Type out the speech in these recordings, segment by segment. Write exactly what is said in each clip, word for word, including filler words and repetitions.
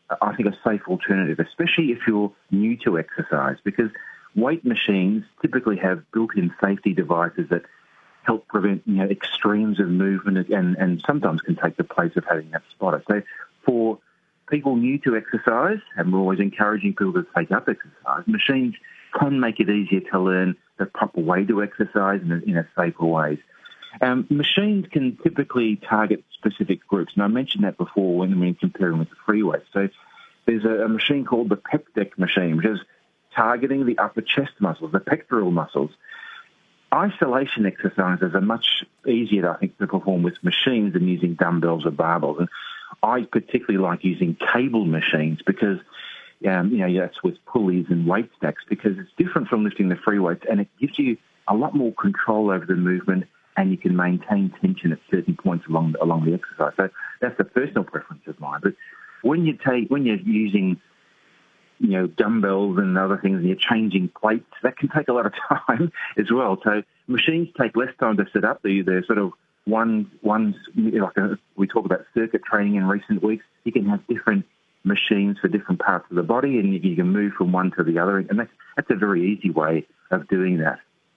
I think, a safe alternative, especially if you're new to exercise, because weight machines typically have built-in safety devices that help prevent, you know, extremes of movement and, and sometimes can take the place of having that spotter. So for people new to exercise, and we're always encouraging people to take up exercise, machines can make it easier to learn the proper way to exercise in a, in a safer way. Um, machines can typically target specific groups, and I mentioned that before when we comparing with the free weight. So there's a, a machine called the PECDEC machine, which is targeting the upper chest muscles, the pectoral muscles. Isolation exercises are much easier, I think, to perform with machines than using dumbbells or barbells. And I particularly like using cable machines because, um, you know, that's with pulleys and weight stacks, because it's different from lifting the free weights, and it gives you a lot more control over the movement, and you can maintain tension at certain points along along the exercise. So that's a personal preference of mine. But when you take when you're using, you know, dumbbells and other things, and you're changing plates, that can take a lot of time as well. So machines take less time to set up. They're, they're sort of one, one like a, we talk about circuit training in recent weeks. You can have different machines for different parts of the body, and you, you can move from one to the other. And that's, that's a very easy way of doing that.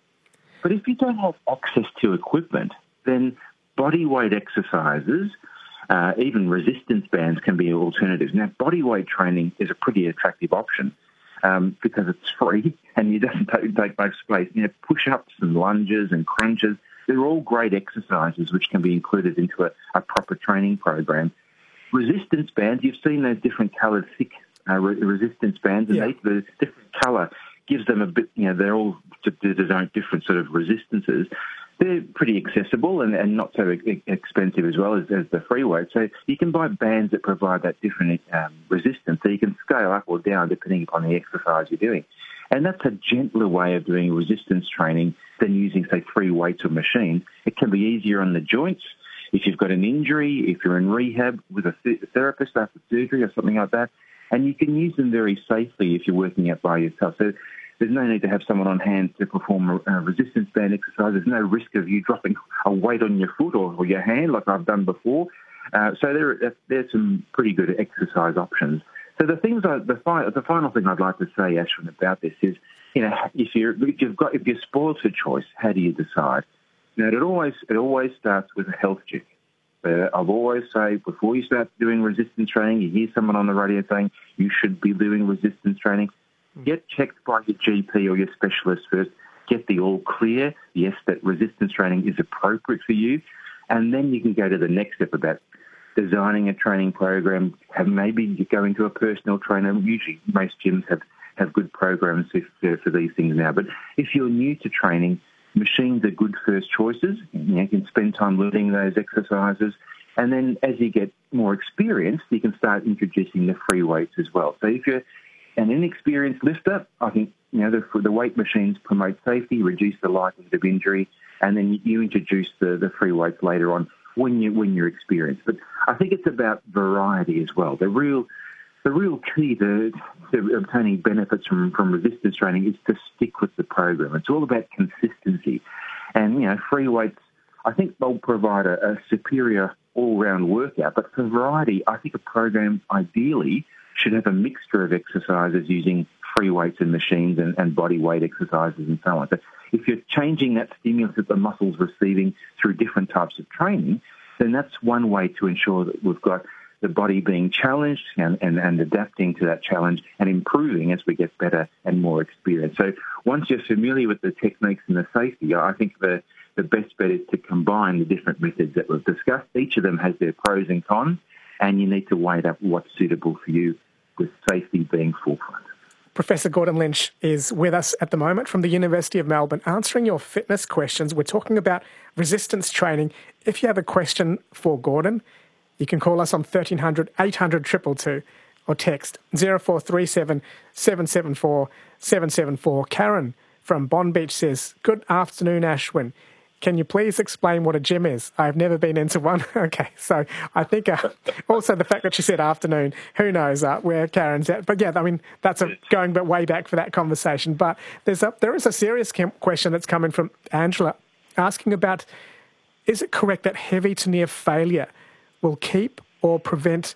But if you don't have access to equipment, then body weight exercises, Uh, even resistance bands can be alternatives. Now, body weight training is a pretty attractive option um, because it's free and it doesn't take, take much space. You know, push-ups and lunges and crunches, they're all great exercises which can be included into a, a proper training program. Resistance bands, you've seen those different coloured thick uh, re- resistance bands, and yeah. they, the different colour gives them a bit, you know, they're all designed different sort of resistances. They're pretty accessible and, and not so expensive as well as, as the free weight. So you can buy bands that provide that different um, resistance, so you can scale up or down depending upon the exercise you're doing. And that's a gentler way of doing resistance training than using, say, free weights or machines. It can be easier on the joints. If you've got an injury, if you're in rehab with a th- therapist after surgery or something like that, and you can use them very safely if you're working out by yourself. So there's no need to have someone on hand to perform a resistance band exercise. There's no risk of you dropping a weight on your foot or, or your hand like I've done before. Uh, so there, there's some pretty good exercise options. So the things, I, the, fi- the final thing I'd like to say, Ashwin, about this is, you know, if you're if you've got if you're spoiled for choice, how do you decide? You know, it always it always starts with a health check. Uh, I've always say before you start doing resistance training, you hear someone on the radio saying you should be doing resistance training. Get checked by your G P or your specialist first. Get the all clear, yes, that resistance training is appropriate for you. And then you can go to the next step about designing a training program. Have maybe you go into a personal trainer. Usually most gyms have, have good programs for, for these things now. But if you're new to training, machines are good first choices. You know, you can spend time learning those exercises. And then as you get more experienced, you can start introducing the free weights as well. So if you're an inexperienced lifter, I think, you know, the, the weight machines promote safety, reduce the likelihood of injury, and then you introduce the, the free weights later on when you when you're experienced. But I think it's about variety as well. The real the real key to, to obtaining benefits from, from resistance training is to stick with the program. It's all about consistency, and you know, free weights, I think they'll provide a, a superior all-round workout. But for variety, I think a program ideally should have a mixture of exercises using free weights and machines and, and body weight exercises and so on. So if you're changing that stimulus that the muscle's receiving through different types of training, then that's one way to ensure that we've got the body being challenged and, and, and adapting to that challenge and improving as we get better and more experience. So once you're familiar with the techniques and the safety, I think the, the best bet is to combine the different methods that we've discussed. Each of them has their pros and cons, and you need to weigh up what's suitable for you, with safety being forefront. Professor Gordon Lynch is with us at the moment from the University of Melbourne, answering your fitness questions. We're talking about resistance training. If you have a question for Gordon, you can call us on thirteen hundred, eight hundred, two two two or text zero four three seven, seven seven four, seven seven four. Karen from Bond Beach says, good afternoon, Ashwin. Can you please explain what a gym is? I've never been into one. Okay, so I think uh, also the fact that she said afternoon, who knows uh, where Karen's at. But yeah, I mean, that's a, going but way back for that conversation. But there's a, there is a serious question that's coming from Angela asking about, is it correct that heavy to near failure will keep or prevent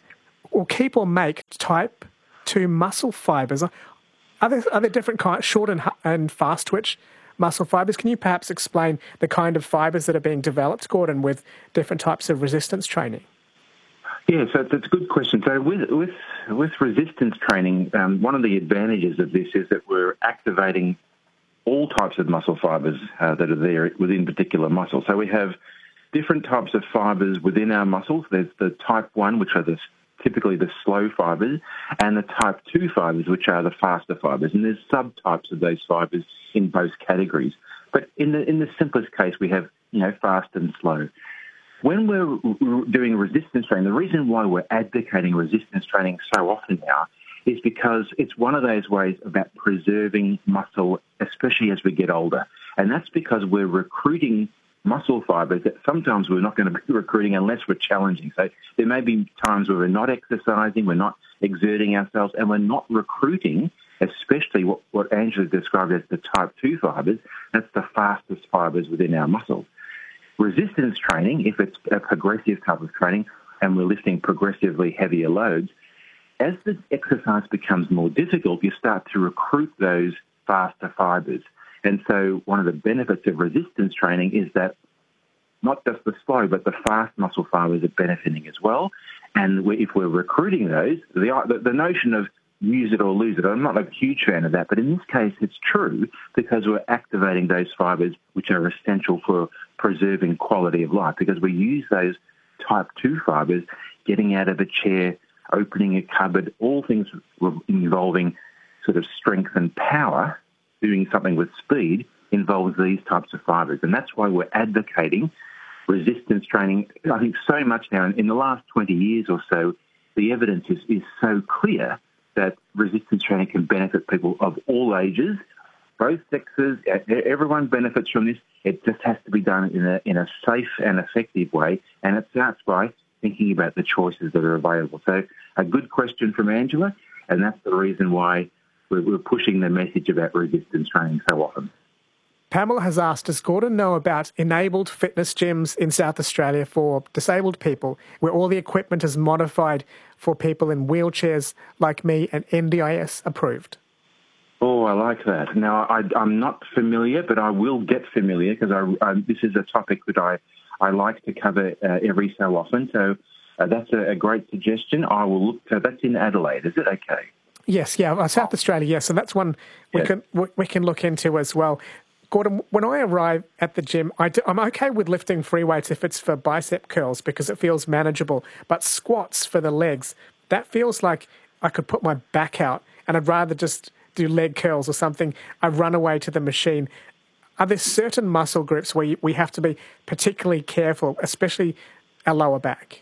or keep or make type two muscle fibres. Are there, are there different kinds, short and, and fast twitch muscle fibres? Can you perhaps explain the kind of fibres that are being developed, Gordon, with different types of resistance training? Yeah, so that's a good question. So with with, with resistance training, um, one of the advantages of this is that we're activating all types of muscle fibres uh, that are there within particular muscles. So we have different types of fibres within our muscles. There's the type one, which are the, typically the slow fibres, and the type two fibres, which are the faster fibres. And there's subtypes of those fibres in both categories. But in the in the simplest case, we have, you know, fast and slow. When we're doing resistance training, the reason why we're advocating resistance training so often now is because it's one of those ways about preserving muscle, especially as we get older. And that's because we're recruiting muscle fibres that sometimes we're not going to be recruiting unless we're challenging. So there may be times where we're not exercising, we're not exerting ourselves, and we're not recruiting, especially what, what Angela described as the type two fibres. That's the fastest fibres within our muscles. Resistance training, if it's a progressive type of training and we're lifting progressively heavier loads, as the exercise becomes more difficult, you start to recruit those faster fibres. And so one of the benefits of resistance training is that not just the slow, but the fast muscle fibres are benefiting as well. And we, if we're recruiting those, the, the, the notion of use it or lose it, I'm not a huge fan of that, but in this case it's true because we're activating those fibres which are essential for preserving quality of life, because we use those type two fibres, getting out of a chair, opening a cupboard, all things involving sort of strength and power, doing something with speed involves these types of fibres. And that's why we're advocating resistance training. I think so much now, in the last twenty years or so, the evidence is, is so clear that resistance training can benefit people of all ages, both sexes. Everyone benefits from this. It just has to be done in a, in a safe and effective way. And it starts by thinking about the choices that are available. So a good question from Angela, and that's the reason why we're, we're pushing the message about resistance training so often. Pamela has asked, does Gordon know about enabled fitness gyms in South Australia for disabled people, where all the equipment is modified for people in wheelchairs like me and N D I S approved? Oh, I like that. Now, I, I'm not familiar, but I will get familiar because I, I, this is a topic that I, I like to cover uh, every so often. So uh, that's a, a great suggestion. I will look. So that's in Adelaide, is it? Okay. Yes, yeah, uh, South Australia, yes, and that's one we yes. can we, we can look into as well. Gordon, when I arrive at the gym, I do, I'm okay with lifting free weights if it's for bicep curls because it feels manageable. But squats for the legs, that feels like I could put my back out and I'd rather just do leg curls or something. I run away to the machine. Are there certain muscle groups where you, we have to be particularly careful, especially our lower back?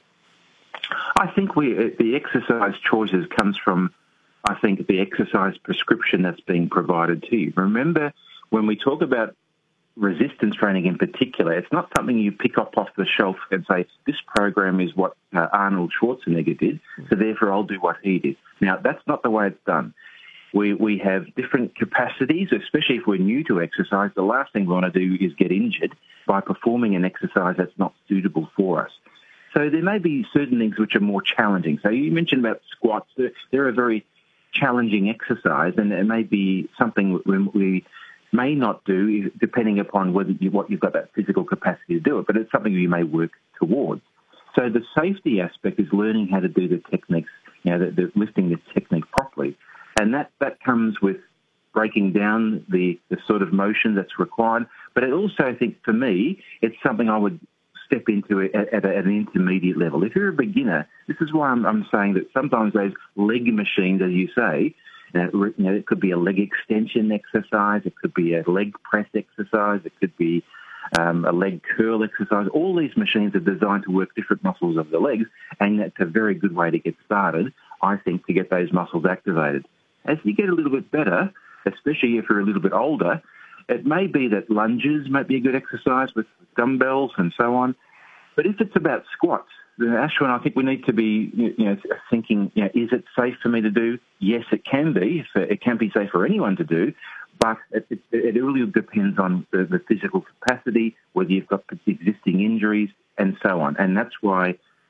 I think we the exercise choices comes from, I think, the exercise prescription that's being provided to you. Remember, when we talk about resistance training in particular, it's not something you pick up off the shelf and say, this program is what uh, Arnold Schwarzenegger did, so therefore I'll do what he did. Now, that's not the way it's done. We we have different capacities, especially if we're new to exercise. The last thing we want to do is get injured by performing an exercise that's not suitable for us. So there may be certain things which are more challenging. So you mentioned about squats. They're, they're a very challenging exercise, and it may be something we may not do depending upon whether you, what you've got that physical capacity to do it, but it's something you may work towards. So the safety aspect is learning how to do the techniques, you know, the, the lifting the technique properly. And that, that comes with breaking down the, the sort of motion that's required. But it also, I think, for me, it's something I would step into at, at, at an intermediate level. If you're a beginner, this is why I'm, I'm saying that sometimes those leg machines, as you say, uh, you know, it could be a leg extension exercise, it could be a leg press exercise, it could be um, a leg curl exercise. All these machines are designed to work different muscles of the legs, and that's a very good way to get started, I think, to get those muscles activated. As you get a little bit better, especially if you're a little bit older, it may be that lunges might be a good exercise with dumbbells and so on. But if it's about squats, then Ashwin, I think we need to be, you know, thinking, you know, is it safe for me to do? Yes, it can be. It can be safe for anyone to do, but it, it, it really depends on the, the physical capacity, whether you've got existing injuries, and so on. And that's why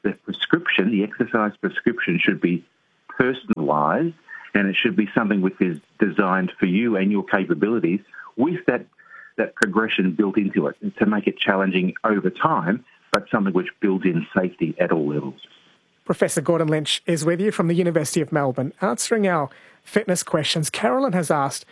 the prescription, the exercise prescription, should be personalised, and it should be something which is designed for you and your capabilities with that, that progression built into it to make it challenging over time, but something which builds in safety at all levels. Professor Gordon Lynch is with you from the University of Melbourne, answering our fitness questions. Carolyn has asked,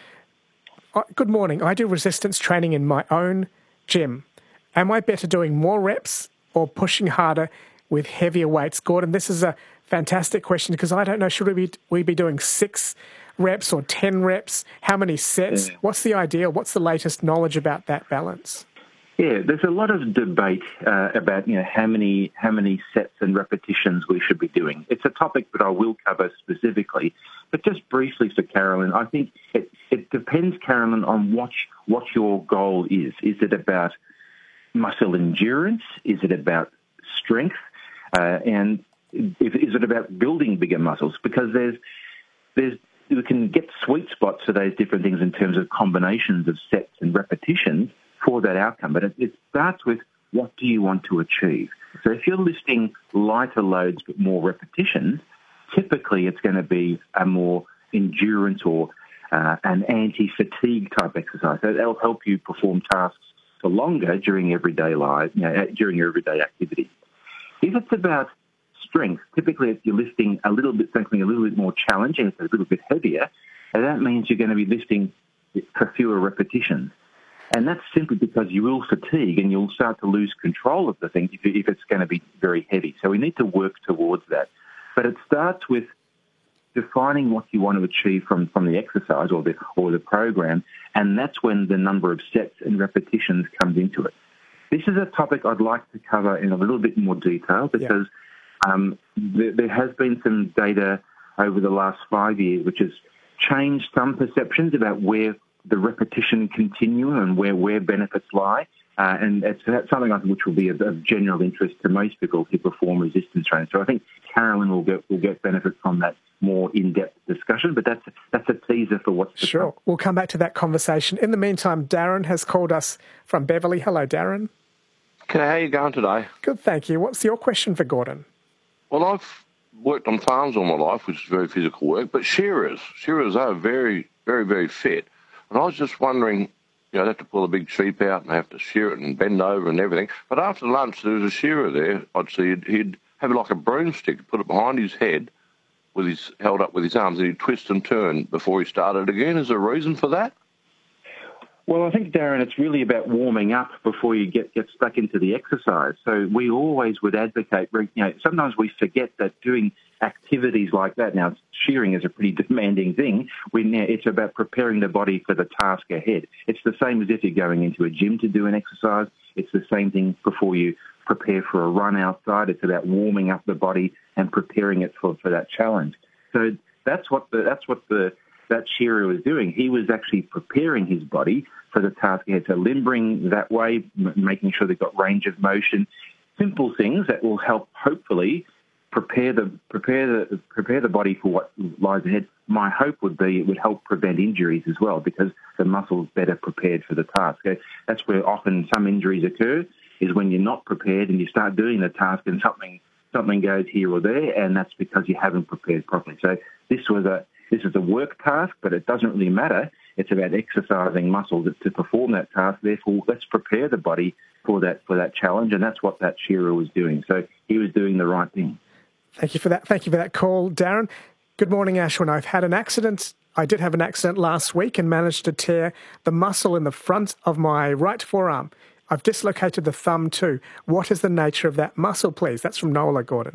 good morning, I do resistance training in my own gym. Am I better doing more reps or pushing harder with heavier weights? Gordon, this is a fantastic question because I don't know, should we be, we be doing six reps or ten reps? How many sets? Yeah. What's the ideal? What's the latest knowledge about that balance? Yeah, there's a lot of debate uh, about you know how many how many sets and repetitions we should be doing. It's a topic that I will cover specifically, but just briefly for Carolyn, I think it, it depends, Carolyn, on what what your goal is. Is it about muscle endurance? Is it about strength? Uh, and if, is it about building bigger muscles? Because there's there's we can get sweet spots for those different things in terms of combinations of sets and repetitions for that outcome. But it, it starts with what do you want to achieve? So if you're lifting lighter loads but more repetitions, typically it's going to be a more endurance or uh, an anti-fatigue type exercise. So that'll help you perform tasks for longer during everyday life, you know, during your everyday activity. If it's about strength, typically if you're lifting a little bit, something a little bit more challenging, it's a little bit heavier, and that means you're going to be lifting for fewer repetitions. And that's simply because you will fatigue and you'll start to lose control of the thing if, if it's going to be very heavy. So we need to work towards that. But it starts with defining what you want to achieve from, from the exercise or the, or the program, and that's when the number of sets and repetitions comes into it. This is a topic I'd like to cover in a little bit more detail because yeah. um, there, there has been some data over the last five years which has changed some perceptions about where the repetition continuum and where, where benefits lie. Uh, and it's, that's something I think which will be of, of general interest to most people who perform resistance training. So I think Carolyn will get will get benefit from that more in-depth discussion, but that's that's a teaser for what's to Sure. come. We'll come back to that conversation. In the meantime, Darren has called us from Beverly. Hello, Darren. Okay, how are you going today? Good, thank you. What's your question for Gordon? Well, I've worked on farms all my life, which is very physical work, but shearers, shearers are very, very, very fit. And I was just wondering, you know, I'd have to pull a big sheep out and have to shear it and bend over and everything. But after lunch, there was a shearer there. I'd see he'd, he'd have like a broomstick, put it behind his head, with his held up with his arms, and he'd twist and turn before he started again. Is there a reason for that? Well, I think, Darren, it's really about warming up before you get, get stuck into the exercise. So we always would advocate, you know, sometimes we forget that doing activities like that, now shearing is a pretty demanding thing, when it's about preparing the body for the task ahead. It's the same as if you're going into a gym to do an exercise. It's the same thing before you prepare for a run outside. It's about warming up the body and preparing it for, for that challenge. So that's what the, that's what the, that shearer was doing. He was actually preparing his body for the task ahead. So limbering that way, m- making sure they've got range of motion, simple things that will help hopefully prepare the prepare the prepare the body for what lies ahead. My hope would be it would help prevent injuries as well because the muscle's better prepared for the task. So that's where often some injuries occur, is when you're not prepared and you start doing the task and something something goes here or there, and that's because you haven't prepared properly. So this was a this is a work task, but it doesn't really matter. It's about exercising muscles to perform that task. Therefore, let's prepare the body for that for that challenge, and that's what that shearer was doing. So he was doing the right thing. Thank you for that. Thank you for that call, Darren. Good morning, Ashwin. I've had an accident. I did have an accident last week and managed to tear the muscle in the front of my right forearm. I've dislocated the thumb too. What is the nature of that muscle, please? That's from Nola Gordon.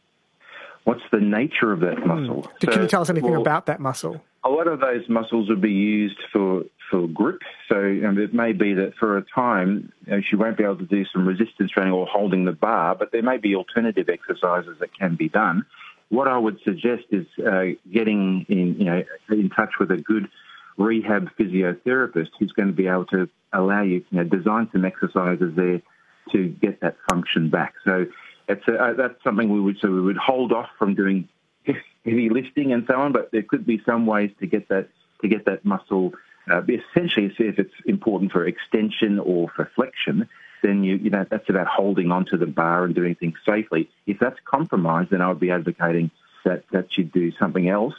What's the nature of that muscle? Mm. So, Can you tell us anything well, about that muscle? A lot of those muscles would be used for, for grip. So um, it may be that for a time you know, she won't be able to do some resistance training or holding the bar, but there may be alternative exercises that can be done. What I would suggest is uh, getting in, you know, in touch with a good rehab physiotherapist who's going to be able to allow you, you know, design some exercises there to get that function back. So it's a, uh, that's something we would so we would hold off from doing heavy lifting and so on, but there could be some ways to get that to get that muscle. Uh, essentially, see if it's important for extension or for flexion, then you, you know, that's about holding onto the bar and doing things safely. If that's compromised, then I would be advocating that, that you do something else